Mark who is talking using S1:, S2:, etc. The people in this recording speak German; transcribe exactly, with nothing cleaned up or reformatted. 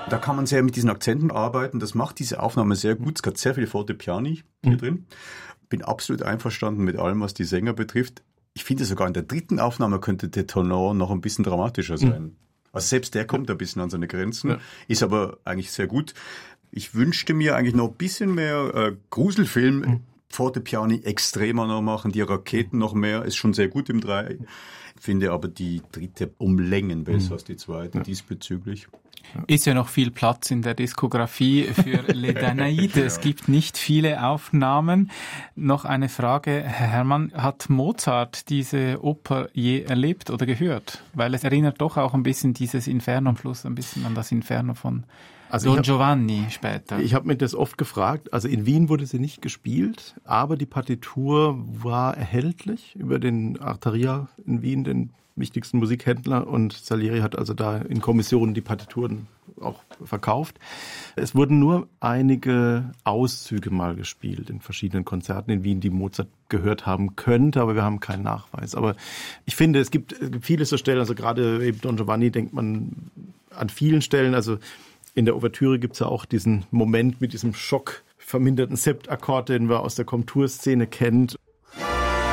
S1: Da kann man sehr mit diesen Akzenten arbeiten. Das macht diese Aufnahme sehr gut. Es hat sehr viele Fortepiani hier mhm. drin. Bin absolut einverstanden mit allem, was die Sänger betrifft. Ich finde sogar in der dritten Aufnahme könnte der Tenor noch ein bisschen dramatischer sein. Mhm. Also selbst der kommt ein bisschen an seine Grenzen, ja. ist aber eigentlich sehr gut. Ich wünschte mir eigentlich noch ein bisschen mehr äh, Gruselfilm. Mhm. Fortepiani extremer noch machen, die Raketen noch mehr, ist schon sehr gut im drei. Finde aber die dritte um Längen besser mhm. als die zweite, ja. diesbezüglich.
S2: Ist ja noch viel Platz in der Diskografie für Les Danaïdes. Es gibt nicht viele Aufnahmen. Noch eine Frage, Herr Herrmann, hat Mozart diese Oper je erlebt oder gehört? Weil es erinnert doch auch ein bisschen dieses Inferno am Schluss, ein bisschen an das Inferno von also Don hab, Giovanni später.
S3: Ich habe mir das oft gefragt. Also in Wien wurde sie nicht gespielt, aber die Partitur war erhältlich über den Arteria in Wien, den wichtigsten Musikhändler, und Salieri hat also da in Kommission die Partituren auch verkauft. Es wurden nur einige Auszüge mal gespielt in verschiedenen Konzerten in Wien, die Mozart gehört haben könnte, aber wir haben keinen Nachweis. Aber ich finde, es gibt, es gibt viele so Stellen, also gerade eben Don Giovanni denkt man an vielen Stellen, also in der Ouvertüre gibt es ja auch diesen Moment mit diesem Schock verminderten Septakkord, den man aus der Komturszene kennt.